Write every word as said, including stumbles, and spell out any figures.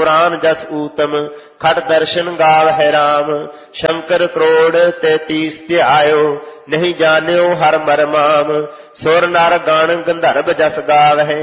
पुराण जस ऊतम खट दर्शन गाव है राम। शंकर करोड़ तैतीस त्यायो नहीं जान्यो हर मरमाम। सुर नर गण गंधर्व जस गाव है